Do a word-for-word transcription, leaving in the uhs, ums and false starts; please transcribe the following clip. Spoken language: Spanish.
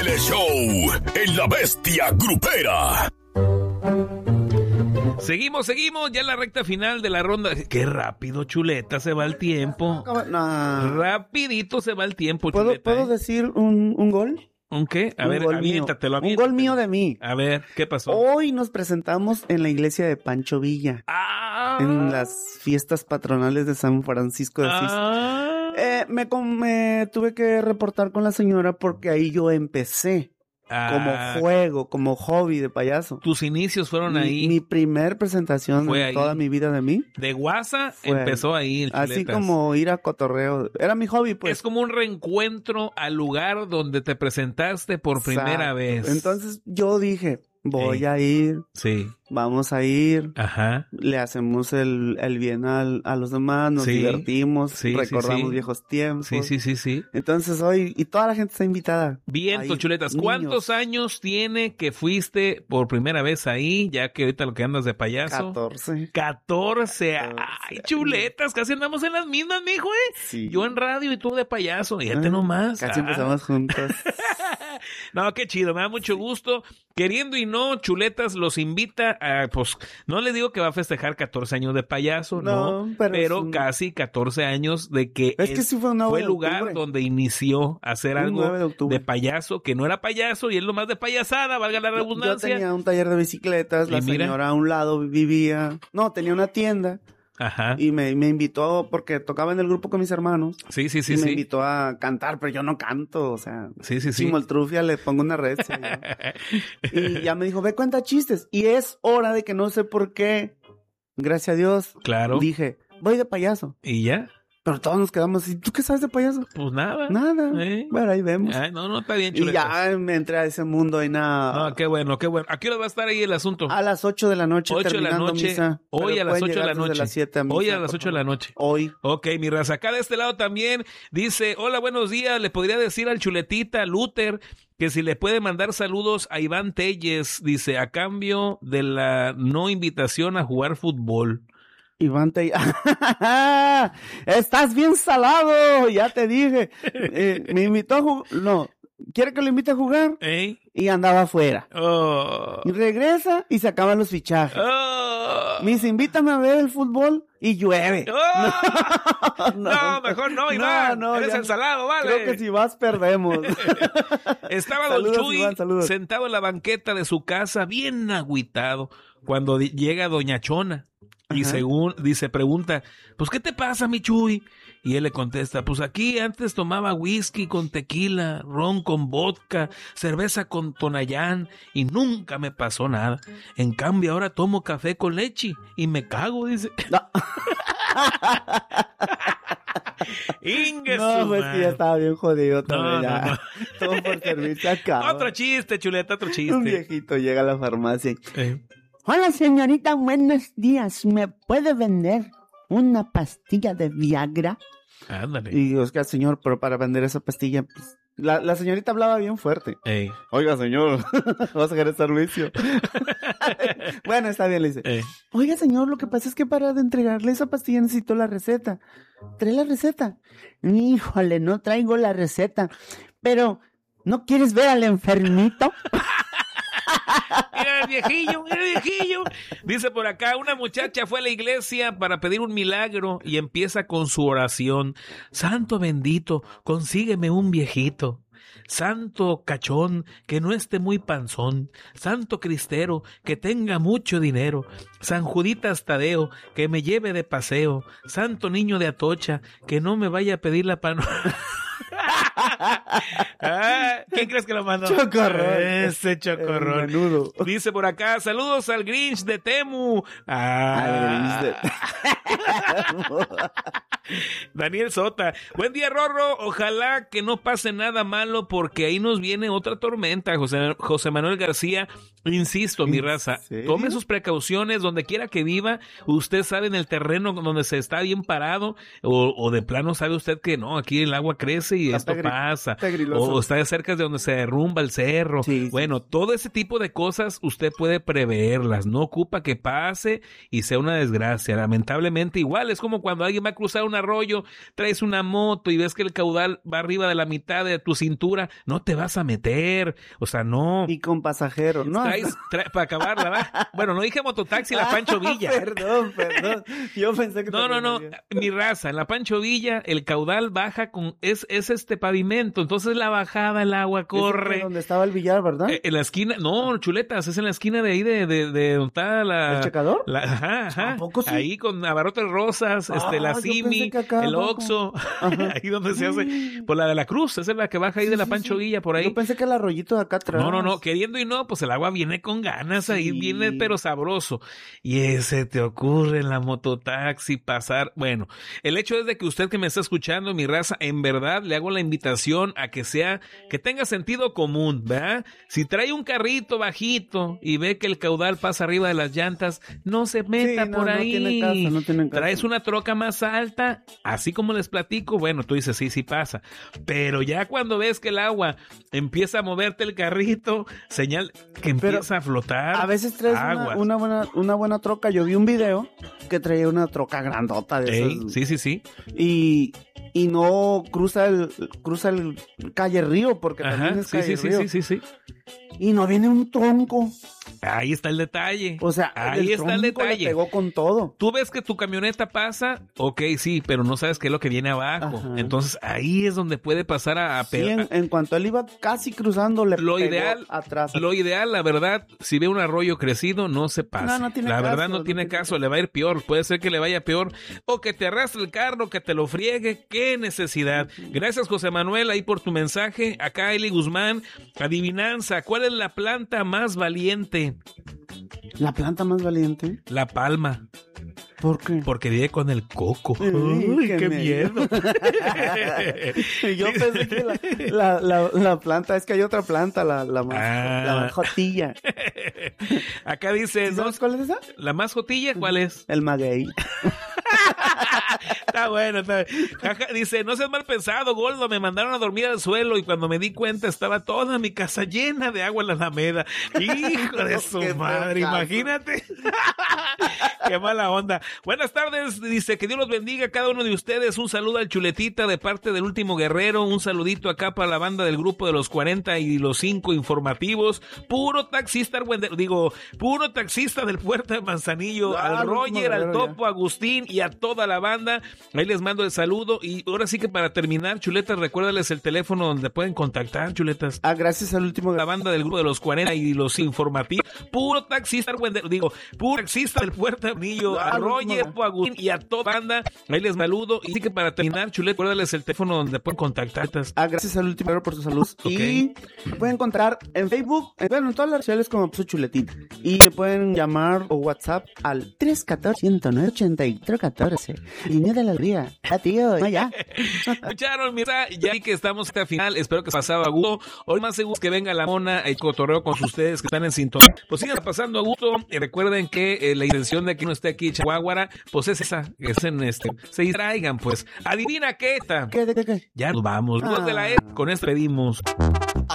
Show en La Bestia Grupera. Seguimos, seguimos, ya en la recta final de la ronda. Qué rápido, Chuleta, se va el tiempo. No. Rapidito se va el tiempo, ¿Puedo, Chuleta. ¿puedo ¿eh? decir un, un gol? ¿Un qué? A un ver, gol aviéntatelo, mío. aviéntatelo. Un gol mío de mí. A ver, ¿qué pasó? Hoy nos presentamos en la iglesia de Pancho Villa. Ah. En las fiestas patronales de San Francisco de Asís. Ah. Eh, me, com- me tuve que reportar con la señora porque ahí yo empecé. Ah. Como juego, como hobby de payaso. Tus inicios fueron Mi, ahí. mi primer presentación Fue en ahí. toda mi vida de mí. De guasa Fue empezó ahí. el Así Chuletas. como ir a cotorreo. Era mi hobby, pues. Es como un reencuentro al lugar donde te presentaste por primera Exacto. vez. Entonces yo dije, voy Ey. a ir, Sí. vamos a ir, Ajá. le hacemos el, el bien al, a los demás, nos Sí. divertimos, Sí, sí, recordamos sí. viejos tiempos. Sí, sí, sí, sí. Entonces hoy, y toda la gente está invitada. Viento, Ahí, Chuletas. niños. ¿Cuántos años tiene que fuiste por primera vez ahí? Ya que ahorita lo que andas de payaso. catorce. catorce. Ay, catorce. Chuletas, casi andamos en las mismas, mijo, ¿eh? Sí. Yo en radio y tú de payaso. Fíjate Ah, nomás. Casi Ah. empezamos juntos. No, qué chido, me da mucho gusto. Queriendo y no, Chuletas los invita a, pues, no le digo que va a festejar catorce años de payaso, no, No, pero, pero es un- casi catorce años de que Es que sí fue un nueve fue el de lugar octubre. donde inició a hacer Un algo nueve de octubre. de payaso, que no era payaso y es lo más de payasada, valga la Yo redundancia. tenía un taller de bicicletas, la Y mira. señora a un lado vivía, no, tenía una tienda Ajá. y me, me invitó porque tocaba en el grupo con mis hermanos. Sí, sí, sí, y me sí. invitó a cantar, pero yo no canto, o sea, Sí, sí, sí. chimoltrufia, le pongo una red. Y ya me dijo, ve, cuenta chistes. Y es hora de que no sé por qué, gracias a Dios, Claro. dije, voy de payaso. ¿Y ya? Pero todos nos quedamos así, ¿tú qué sabes de payaso? Pues nada. Nada. ¿Eh? Bueno, ahí vemos. Ay, no, no, está bien, Y Chuletas. ya me entré a ese mundo y nada. No, qué bueno, qué bueno. ¿A qué hora va a estar ahí el asunto? A las ocho de la noche ocho de la terminando noche. misa. Hoy Pero a las pueden ocho de la llegar desde noche. las siete a misa, Hoy a las por ocho de la favor. noche. Hoy. Ok, mi raza. Acá de este lado también dice, hola, buenos días. Le podría decir al Chuletita Luther que si le puede mandar saludos a Iván Telles, dice, a cambio de la no invitación a jugar fútbol. Iván te... Estás bien salado, ya te dije. Eh, me invitó a jugar. No, quiere que lo invite a jugar ¿Eh? y andaba afuera. Oh. Y regresa y se acaban los fichajes. Oh. Me dice, invítame a ver el fútbol y llueve. Oh. No, mejor no, Iván. Eres ya- el salado, vale. Creo que si vas, perdemos. Estaba Don Saludos, Chuy Iván, saludos. sentado en la banqueta de su casa, bien agüitado, cuando di- llega Doña Chona. Y Ajá. según, dice, pregunta, pues, ¿qué te pasa, mi Chuy? Y él le contesta, pues aquí antes tomaba whisky con tequila, ron con vodka, cerveza con tonayán, y nunca me pasó nada. En cambio, ahora tomo café con leche y me cago, dice. No, Ingue no su pues que madre. ya estaba bien jodido No, también. ya. no, no. Todo por servirse acá. Otro chiste, Chuleta, otro chiste. Un viejito llega a la farmacia y... Eh. Hola señorita, buenos días. ¿Me puede vender una pastilla de Viagra? Ándale. Y digo, es que señor, pero para vender esa pastilla, pues, la, la señorita hablaba bien fuerte. Ey, Oiga, señor, vas a querer servicio. Bueno, está bien, le dice. ey. Oiga, señor, lo que pasa es que para de entregarle esa pastilla necesito la receta. ¿Trae la receta? Híjole, no traigo la receta. Pero, ¿no quieres ver al enfermito? Mira el viejillo, mira el viejillo. Dice por acá, una muchacha fue a la iglesia para pedir un milagro y empieza con su oración. Santo bendito, consígueme un viejito. Santo cachón, que no esté muy panzón. Santo cristero, que tenga mucho dinero. San Juditas Tadeo, que me lleve de paseo. Santo niño de Atocha, que no me vaya a pedir la pan... Ah, ¿quién crees que lo mandó? Chocorrol. Ese chocorrol. El menudo. Dice por acá, saludos al Grinch de Temu. Ah, Al Grinch Daniel Sota. Buen día, Rorro. Ojalá que no pase nada malo porque ahí nos viene otra tormenta. José, José Manuel García, insisto, mi ¿En raza, serio? tome sus precauciones donde quiera que viva. Usted sabe en el terreno donde se está bien parado o, o de plano sabe usted que no, aquí el agua crece y Está esto gri- pasa. está griloso. O está cerca de donde se derrumba el cerro. Sí, sí. Bueno, todo ese tipo de cosas usted puede preverlas. No ocupa que pase y sea una desgracia. Lamentablemente igual es como cuando alguien va a cruzar una arroyo, traes una moto y ves que el caudal va arriba de la mitad de tu cintura, no te vas a meter, o sea, no. Y con pasajeros, ¿no? Traes, traes para acabarla, ¿verdad? Bueno, no dije mototaxi, la Pancho Villa. Perdón, perdón. Yo pensé que... No, no, no, mi raza, en la Pancho Villa el caudal baja con, es, es este pavimento, entonces la bajada, el agua corre. Es donde estaba el billar, ¿verdad? Eh, en la esquina, no, chuletas, es en la esquina de ahí de, de, de donde está la... ¿El checador? La, ajá, ajá. ¿A poco sí? Ahí con abarrotes rosas, Ah, este, la yo Simi, pensé que acá el abajo. Oxxo, ahí donde se hace, por la de la Cruz, esa es la que baja ahí Sí, de la sí, Pancho sí. Villa, por ahí. Yo pensé que el arroyito de acá atrás. No, no, no, queriendo y no, pues el agua viene con ganas, ahí Sí. viene pero sabroso. Y ese te ocurre en la mototaxi pasar, bueno, el hecho es de que usted que me está escuchando, mi raza, en verdad le hago la invitación a que sea, que tenga sentido común, ¿verdad? Si trae un carrito bajito y ve que el caudal pasa arriba de las llantas, no se meta Sí, no, por no ahí. tiene caso, no tiene caso. Traes una troca más alta, así como les platico, bueno, tú dices, sí, sí pasa. Pero ya cuando ves que el agua empieza a moverte el carrito, señal que Pero empieza a flotar. a veces traes una, aguas. una buena una buena troca. Yo vi un video que traía una troca grandota de Ey, esas. sí, sí, sí. Y, y no cruza el cruza el calle río porque también Ajá, es sí, calle sí, sí, río. sí, sí, sí. Y no viene un tronco. Ahí está el detalle. O sea, ahí está el tronco le detalle. pegó con todo. Tú ves que tu camioneta pasa, ok, sí, pero no sabes qué es lo que viene abajo. Ajá. Entonces ahí es donde puede pasar a, a Sí, pe- en, en cuanto él iba casi cruzando, le Lo pegó ideal, atrás. lo ideal, la verdad, si ve un arroyo crecido, no se pase. No, no tiene la caso, verdad no, no tiene tiene caso, le va a ir peor. Puede ser que le vaya peor. O que te arrastre el carro, que te lo friegue. ¡Qué necesidad! Gracias, José Manuel, ahí por tu mensaje. Acá Eli Guzmán, adivinanza. ¿Cuál es la planta más valiente? La planta más valiente. La palma. ¿Por qué? Porque vive con el coco. Ay, Uy, qué qué miedo. miedo. Yo pensé que la, la, la, la planta, es que hay otra planta, la, la más, Ah. la más jotilla. Acá dice, ¿Sí ¿no? ¿Sabes cuál es esa? ¿La más jotilla? ¿Cuál es? El maguey. Está bueno, está bien. Jaja, dice, no seas mal pensado, Goldo, me mandaron a dormir al suelo y cuando me di cuenta estaba toda mi casa llena de agua en la Alameda. Hijo de su Qué madre, feo caso. imagínate. Qué mala onda. Buenas tardes, dice, que Dios los bendiga a cada uno de ustedes. Un saludo al Chuletita de parte del Último Guerrero. Un saludito acá para la banda del grupo de los cuarenta y los cinco informativos. Puro taxista, digo, puro taxista del puerto de Manzanillo, Ah, al el Último Roger, al Guerrero, Topo, a Agustín y a toda la banda. Ahí les mando el saludo. Y ahora sí que para terminar, Chuletas, recuérdales el teléfono donde pueden contactar, Chuletas. Ah, gracias al último. La banda del grupo de los cuarenta y los informativos. Puro taxista, digo, puro taxista del puerto de Manzanillo, Ah, a el último. Roger, Topo, a Agustín y a toda la banda. Ahí les saludo. Y sí que para terminar, Chuletas, recuérdales el teléfono donde pueden contactar. Ah, gracias al último Guerrero por su salud. Ok. Y me pueden encontrar en Facebook, en, bueno, en todas las redes sociales como Pso Chuletita. Y me pueden llamar o WhatsApp al tres uno cuatro, uno cero nueve, ocho cuatro uno cuatro. Línea de la alegría. Ah, tío, no, ya. Escucharon, mira, ya vi que estamos hasta final. Espero que se pasaba a gusto. Hoy más seguro que venga la mona el cotorreo con ustedes que están en sintonía. Pues sigan pasando a gusto. Y recuerden que eh, la intención de que no esté aquí Chihuahua, pues es esa, que es en este, se distraigan, pues. Adivina qué, ta. ¿Qué, de qué, qué? Ya nos vamos. Los de la E, con esto pedimos.